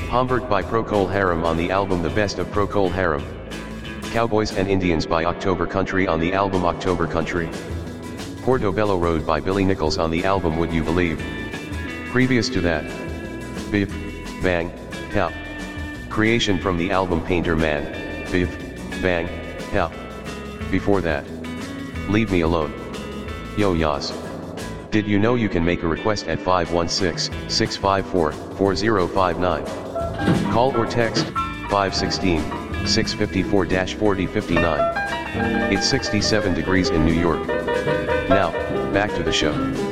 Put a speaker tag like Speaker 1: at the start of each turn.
Speaker 1: Hamburg by Procol Harum on the album The Best of Procol Harum. Cowboys and Indians by October Country on the album October Country. Portobello Road by Billy Nichols on the album Would You Believe. Previous to that, Biff, Bang, Hell. Creation from the album Painter Man, Biff, Bang, Hell. Before that, Leave Me Alone. Yo Yas. Did you know you can make a request at 516-654-4059? Call or text 516-654-4059. It's 67 degrees in New York. Now, back to the show.